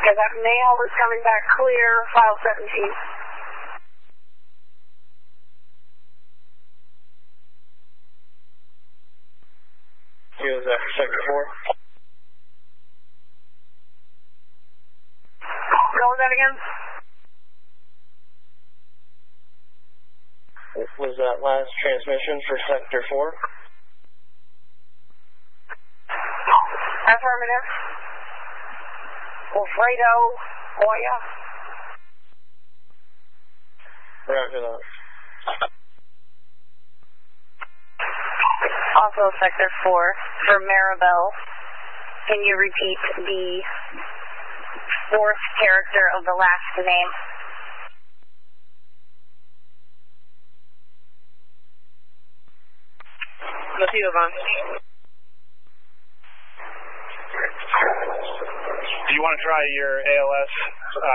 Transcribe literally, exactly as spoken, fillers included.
Okay, that mail is coming back clear, file seventeen. He was after sector four. Go with that again? Was that last transmission for sector four? Affirmative. Wilfredo Hoya. Roger that. Also sector four for Maribel. Can you repeat the fourth character of the last name? Matthew Van. Do you want to try your A L S uh,